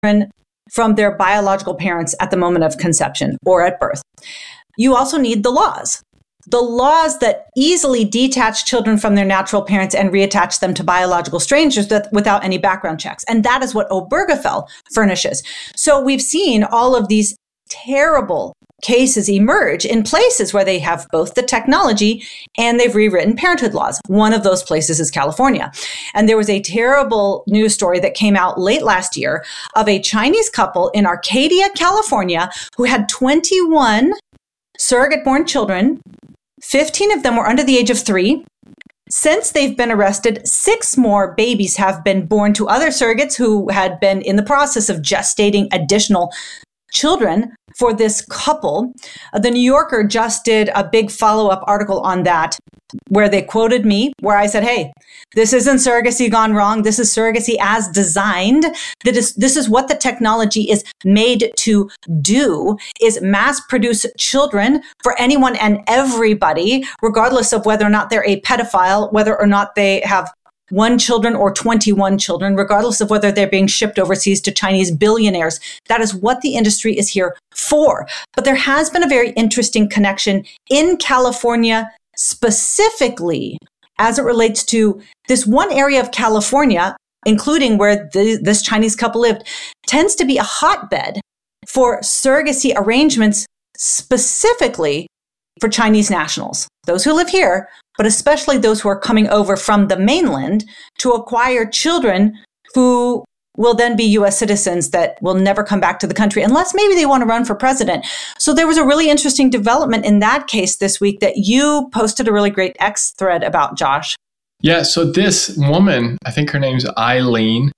from their biological parents at the moment of conception or at birth. You also need the laws that easily detach children from their natural parents and reattach them to biological strangers without any background checks. And that is what Obergefell furnishes. So we've seen all of these terrible cases emerge in places where they have both the technology and they've rewritten parenthood laws. One of those places is California. And there was a terrible news story that came out late last year of a Chinese couple in Arcadia, California, who had 21 surrogate-born children. 15 of them were under the age of 3. Since they've been arrested, 6 more babies have been born to other surrogates who had been in the process of gestating additional children for this couple. The New Yorker just did a big follow-up article on that where they quoted me, where I said, hey, this isn't surrogacy gone wrong. This is surrogacy as designed. This is what the technology is made to do, is mass produce children for anyone and everybody, regardless of whether or not they're a pedophile, whether or not they have 1 children or 21 children, regardless of whether they're being shipped overseas to Chinese billionaires. That is what the industry is here for. But there has been a very interesting connection in California specifically as it relates to this one area of California, including where this Chinese couple lived, tends to be a hotbed for surrogacy arrangements specifically for Chinese nationals, those who live here, but especially those who are coming over from the mainland to acquire children who will then be U.S. citizens that will never come back to the country unless maybe they want to run for president. So there was a really interesting development in that case this week that you posted a really great X thread about, Josh. Yeah, so this woman, I think her name's Eileen,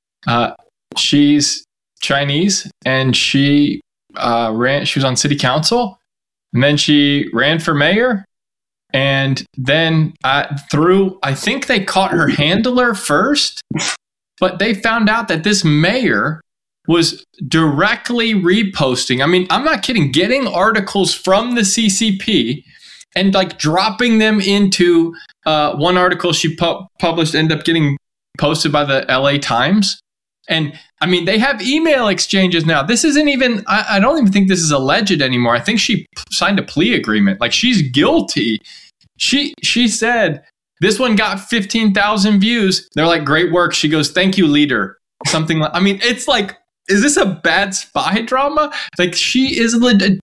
she's Chinese, and she was on city council, and then she ran for mayor. And then I think they caught her handler first, but they found out that this mayor was directly reposting. I mean, I'm not kidding, getting articles from the CCP and like dropping them into one article she published, ended up getting posted by the LA Times. And I mean, they have email exchanges now. This isn't even, I don't even think this is alleged anymore. I think she signed a plea agreement. Like, she's guilty. She said, this one got 15,000 views. They're like, great work. She goes, thank you, leader. Something like, I mean, it's like, is this a bad spy drama? Like, she is a legit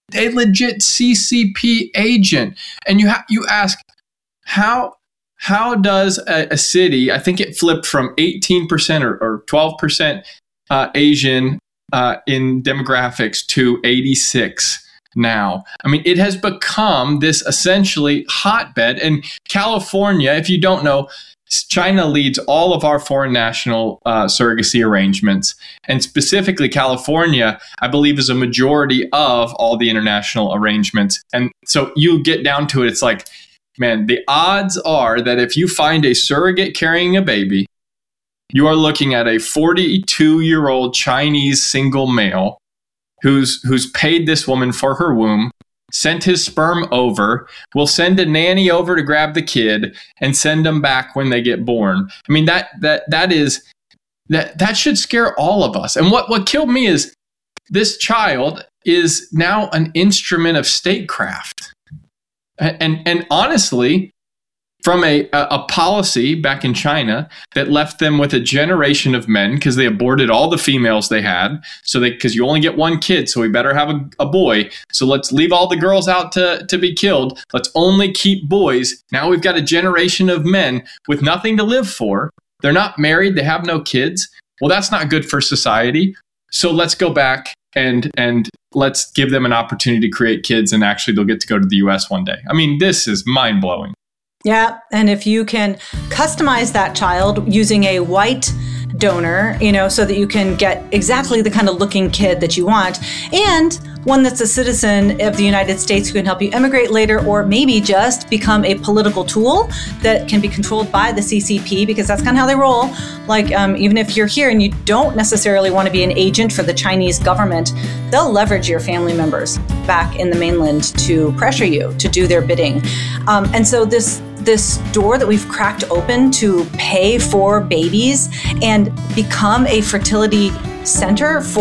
CCP agent. And you ask, how does a city, I think it flipped from 18% or 12% Asian in demographics to 86 now. I mean, it has become this essentially hotbed. And California, if you don't know, China leads all of our foreign national surrogacy arrangements. And specifically California, I believe, is a majority of all the international arrangements. And so you get down to it, it's like, man, the odds are that if you find a surrogate carrying a baby, you are looking at a 42-year-old Chinese single male who's paid this woman for her womb, sent his sperm over, will send a nanny over to grab the kid and send them back when they get born. I mean, that should scare all of us. And what killed me is this child is now an instrument of statecraft. And honestly, from a policy back in China that left them with a generation of men because they aborted all the females they had. So because you only get one kid, so we better have a boy. So let's leave all the girls out to be killed. Let's only keep boys. Now we've got a generation of men with nothing to live for. They're not married. They have no kids. Well, that's not good for society. So let's go back and let's give them an opportunity to create kids, and actually they'll get to go to the US one day. I mean, this is mind-blowing. Yeah. And if you can customize that child using a white donor, so that you can get exactly the kind of looking kid that you want, and one that's a citizen of the United States who can help you immigrate later, or maybe just become a political tool that can be controlled by the CCP, because that's kind of how they roll. Like, even if you're here and you don't necessarily want to be an agent for the Chinese government, they'll leverage your family members back in the mainland to pressure you to do their bidding. And so this door that we've cracked open to pay for babies and become a fertility Center for